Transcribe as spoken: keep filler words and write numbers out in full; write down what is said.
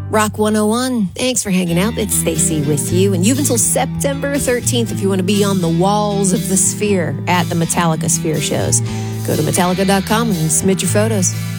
Rock one oh one, thanks for hanging out. It's Stacy with you, and you have until September thirteenth if you want to be on the walls of the Sphere at the Metallica Sphere shows. Go to Metallica dot com and submit your photos.